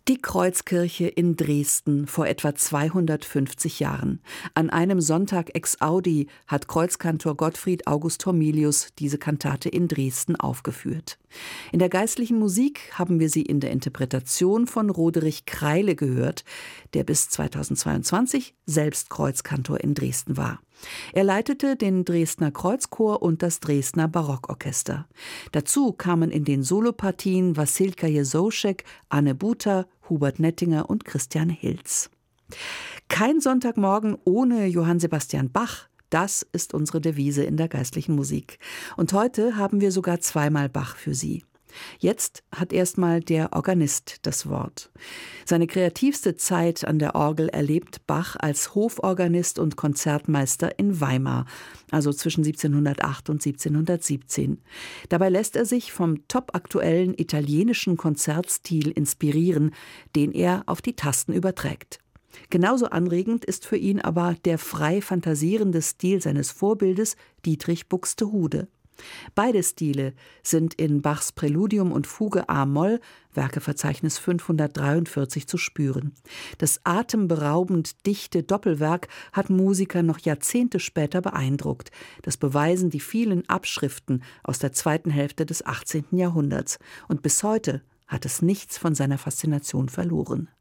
Die Kreuzkirche in Dresden vor etwa 250 Jahren. An einem Sonntag ex Audi hat Kreuzkantor Gottfried August Hormilius diese Kantate in Dresden aufgeführt. In der geistlichen Musik haben wir sie in der Interpretation von Roderich Kreile gehört, der bis 2022 selbst Kreuzkantor in Dresden war. Er leitete den Dresdner Kreuzchor und das Dresdner Barockorchester. Dazu kamen in den Solopartien Wassilka Jesouschek, Anne Buter, Hubert Nettinger und Christian Hilz. Kein Sonntagmorgen ohne Johann Sebastian Bach. Das ist unsere Devise in der geistlichen Musik. Und heute haben wir sogar zweimal Bach für Sie. Jetzt hat erstmal der Organist das Wort. Seine kreativste Zeit an der Orgel erlebt Bach als Hoforganist und Konzertmeister in Weimar, also zwischen 1708 und 1717. Dabei lässt er sich vom topaktuellen italienischen Konzertstil inspirieren, den er auf die Tasten überträgt. Genauso anregend ist für ihn aber der frei fantasierende Stil seines Vorbildes Dietrich Buxtehude. Beide Stile sind in Bachs Präludium und Fuge a-Moll, Werkeverzeichnis 543, zu spüren. Das atemberaubend dichte Doppelwerk hat Musiker noch Jahrzehnte später beeindruckt. Das beweisen die vielen Abschriften aus der zweiten Hälfte des 18. Jahrhunderts. Und bis heute hat es nichts von seiner Faszination verloren.